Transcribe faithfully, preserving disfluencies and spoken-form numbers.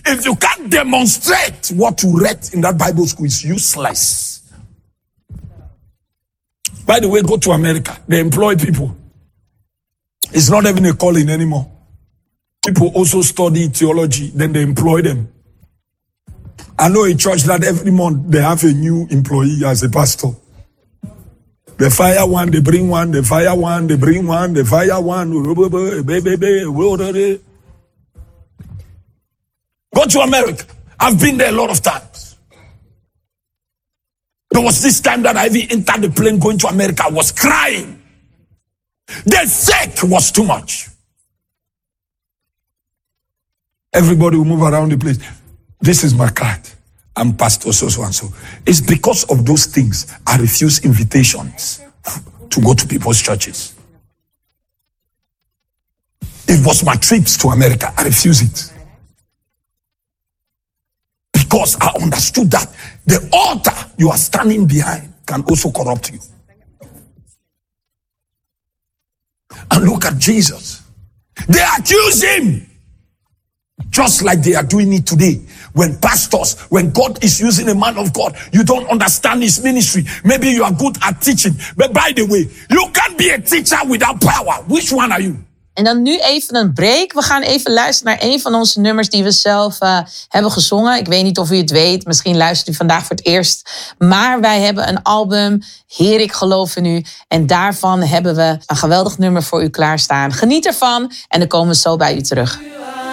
If you can't demonstrate what you read in that Bible school, it's useless. By the way, go to America. They employ people. It's not even a calling anymore. People also study theology, then they employ them. I know a church that every month they have a new employee as a pastor. They fire one, they bring one, they fire one, they bring one, they fire one. Go to America. I've been there a lot of times. There was this time that I even entered the plane going to America. I was crying. The sick was too much. Everybody will move around the place. This is my card. I'm pastor so so and so. It's because of those things I refuse invitations to go to people's churches. It was my trips to America. I refuse it. Because I understood that the altar you are standing behind can also corrupt you. And look at Jesus. They accuse him. Just like they are doing it today. When pastors, when God is using a man of God, you don't understand his ministry. Maybe you are good at teaching. But by the way, you can't be a teacher without power. Which one are you? En dan nu even een break. We gaan even luisteren naar een van onze nummers die we zelf uh, hebben gezongen. Ik weet niet of u het weet. Misschien luistert u vandaag voor het eerst. Maar wij hebben een album, Heer, ik geloof in u. En daarvan hebben we een geweldig nummer voor u klaarstaan. Geniet ervan en dan komen we zo bij u terug.